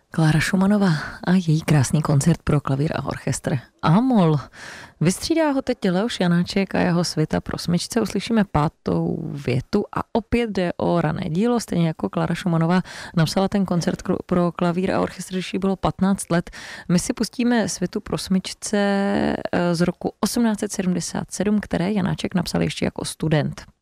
Klára Schumannová a její krásný koncert pro klavír a orchestr A-moll. Vystřídá ho teď Leoš Janáček a jeho svita pro smyčce. Uslyšíme pátou větu a opět jde o rané dílo, stejně jako Klára Schumannová napsala ten koncert pro klavír a orchestr, když jí bylo 15 let. My si pustíme svitu pro smyčce z roku 1877, které Janáček napsal ještě jako student.